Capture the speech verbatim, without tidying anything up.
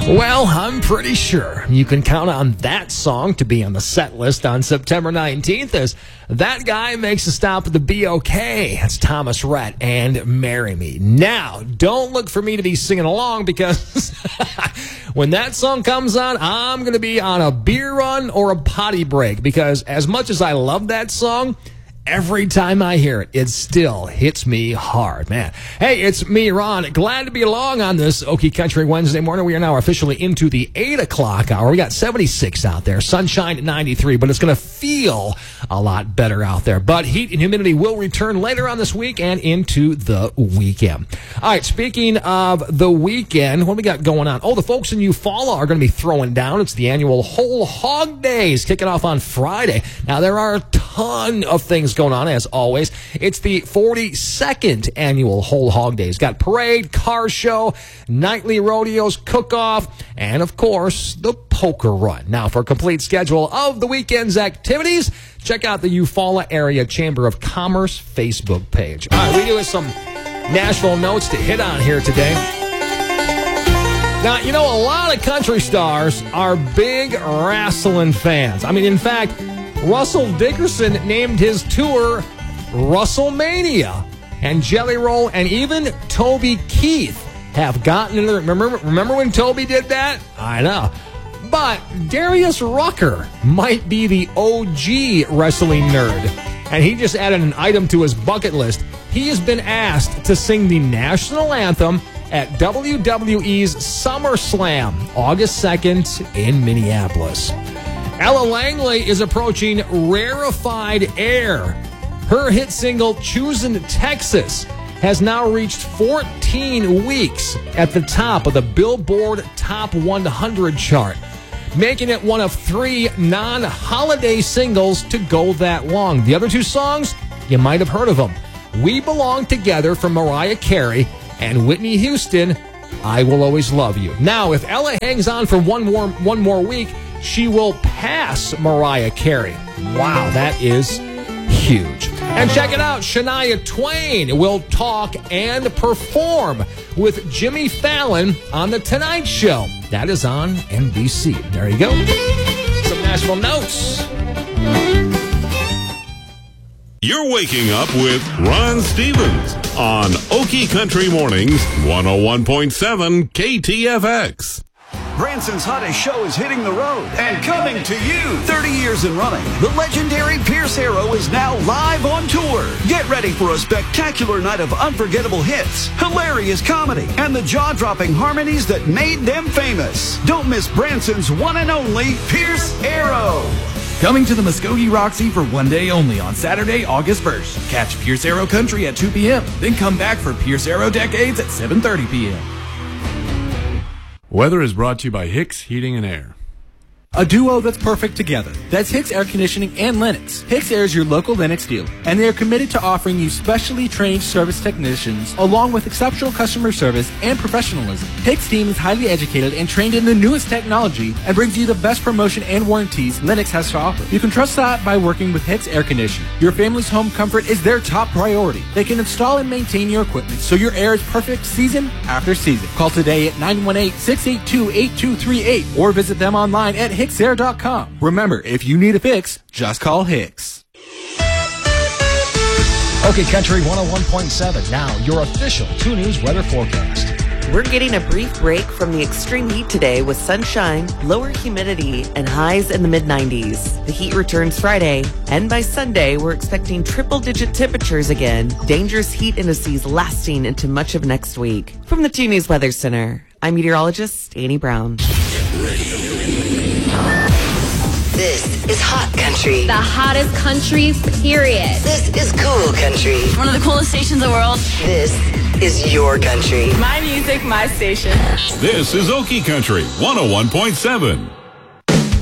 Well, I'm pretty sure you can count on that song to be on the set list on September nineteenth as that guy makes a stop at the B O K. That's Thomas Rhett and Marry Me. Now, don't look for me to be singing along because when that song comes on, I'm going to be on a beer run or a potty break because as much as I love that song, every time I hear it, it still hits me hard, man. Hey, it's me, Ron. Glad to be along on this Okie Country Wednesday morning. We are now officially into the eight o'clock hour. We got seventy-six out there, sunshine at ninety-three, but it's going to feel a lot better out there. But heat and humidity will return later on this week and into the weekend. All right, speaking of the weekend, what we got going on? Oh, the folks in Eufaula are going to be throwing down. It's the annual Whole Hog Days kicking off on Friday. Now, there are a ton of things going on, as always. It's the forty-second annual Whole Hog Days. Got parade, car show, nightly rodeos, cook-off, and, of course, the poker run. Now, for a complete schedule of the weekend's activities, check out the Eufaula Area Chamber of Commerce Facebook page. All right, we do have some Nashville notes to hit on here today. Now, you know, a lot of country stars are big wrestling fans. I mean, in fact, Russell Dickerson named his tour WrestleMania. And Jelly Roll and even Toby Keith have gotten into the... Remember, remember when Toby did that? I know. But Darius Rucker might be the O G wrestling nerd. And he just added an item to his bucket list. He has been asked to sing the national anthem at W W E's SummerSlam, August second in Minneapolis. Ella Langley is approaching rarefied air. Her hit single, Choosin' Texas, has now reached fourteen weeks at the top of the Billboard Top one hundred chart, making it one of three non-holiday singles to go that long. The other two songs, you might have heard of them. We Belong Together from Mariah Carey and Whitney Houston, I Will Always Love You. Now, if Ella hangs on for one more, one more week, she will pass Mariah Carey. Wow, that is huge. And check it out, Shania Twain will talk and perform with Jimmy Fallon on The Tonight Show. That is on N B C. There you go. Some national notes. You're waking up with Ron Stevens on Okie Country Mornings, one oh one point seven K T F X. Branson's hottest show is hitting the road and coming to you. thirty years in running, the legendary Pierce Arrow is now live on tour. Get ready for a spectacular night of unforgettable hits, hilarious comedy, and the jaw-dropping harmonies that made them famous. Don't miss Branson's one and only Pierce Arrow. Coming to the Muskogee Roxy for one day only on Saturday, August first. Catch Pierce Arrow Country at two p.m. Then come back for Pierce Arrow Decades at seven thirty p.m. Weather is brought to you by Hicks Heating and Air. A duo that's perfect together. That's Hicks Air Conditioning and Lennox. Hicks Air is your local Lennox dealer, and they are committed to offering you specially trained service technicians along with exceptional customer service and professionalism. Hicks team is highly educated and trained in the newest technology and brings you the best promotion and warranties Lennox has to offer. You can trust that by working with Hicks Air Conditioning. Your family's home comfort is their top priority. They can install and maintain your equipment so your air is perfect season after season. Call today at nine one eight, six eight two, eight two three eight or visit them online at hicks air dot com. Remember, if you need a fix, just call Hicks. Okay, Country one oh one point seven. Now, your official two News weather forecast. We're getting a brief break from the extreme heat today with sunshine, lower humidity, and highs in the mid nineties. The heat returns Friday, and by Sunday, we're expecting triple-digit temperatures again. Dangerous heat indices lasting into much of next week. From the two News Weather Center, I'm meteorologist Annie Brown. This is Hot Country. The hottest country, period. This is Cool Country. One of the coolest stations in the world. This is your country. My music, my station. This is Okie Country, one oh one point seven.